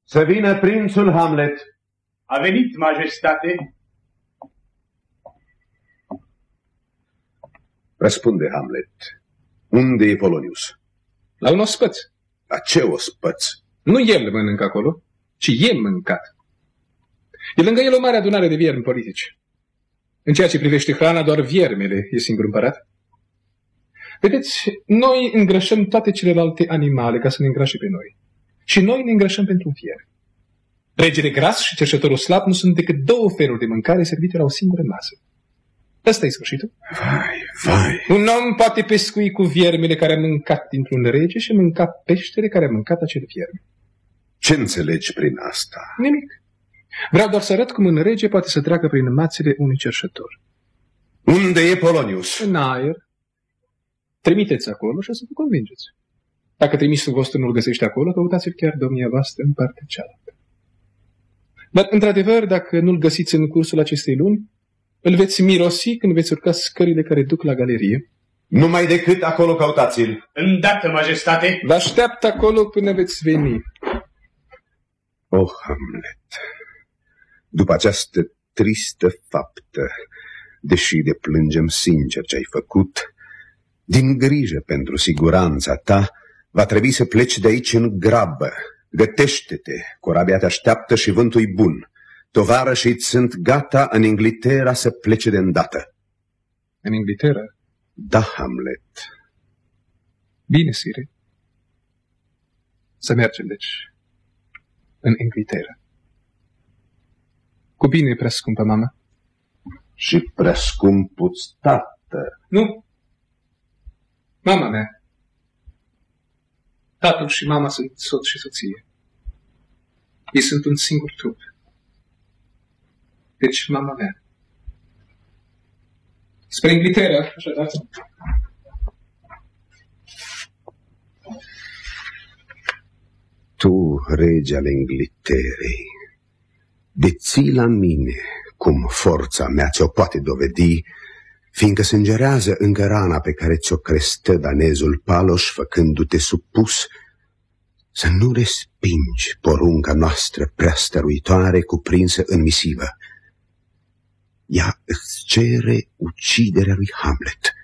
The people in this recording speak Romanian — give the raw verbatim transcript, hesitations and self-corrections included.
Să vină prințul Hamlet. A venit, majestate. Răspunde, Hamlet. Unde e Polonius? La un ospăț. La ce ospăț? Nu el mănâncă acolo, ci e mâncat. E lângă el o mare adunare de viermi politici. În ceea ce privește hrana, doar viermele e singur împărat. Vedeți, noi îngrășăm toate celelalte animale ca să ne îngrașe pe noi. Și noi ne îngrășăm pentru un fier. Regele gras și cerșătorul slab nu sunt decât două feluri de mâncare servite la o singură masă. Ăsta e sfârșitul. Vai, vai. Un om poate pescui cu viermele care a mâncat dintr-un rege și mânca peștele care a mâncat acel vierme. Ce înțelegi prin asta? Nimic. Vreau doar să arăt cum un rege poate să treacă prin mațele unui cerșător. Unde e Polonius? În aer. Trimiteți acolo și o să vă convingeți. Dacă trimisul vostru nu-l găsește acolo, căutați-l chiar domnia voastră în partea cealaltă. Dar, într-adevăr, dacă nu-l găsiți în cursul acestei luni, îl veți mirosi când veți urca scările care duc la galerie. Numai decât acolo căutați-l. Îndată, majestate. Vă așteaptă acolo până veți veni. Oh, Hamlet, după această tristă faptă, deși de plângem sincer ce ai făcut, din grijă pentru siguranța ta, va trebui să pleci de aici în grabă. Gătește-te, corabia te așteaptă și vântul-i bun. Tovarășii sunt gata în Inglaterra să plece de îndată. În Inglaterra? Da, Hamlet. Bine, sire. Să mergem, deci, în Inglaterra. Cu bine, prea scumpă mama. Și prea scumpuț tată. Nu. Mama mea. Tatăl și mama sunt soț și soție. Ei sunt un singur trup. Deci mama mea. Spre Inglaterra, așadar. Tu, rege al Inglaterei, deții la mine cum forța mea ți-o poate dovedi, fiindcă sângerează încă rana pe care ți-o crestă danezul Paloș, făcându-te supus, să nu respingi porunca noastră prea stăruitoare cuprinsă în misivă. Ea îți cere uciderea lui Hamlet.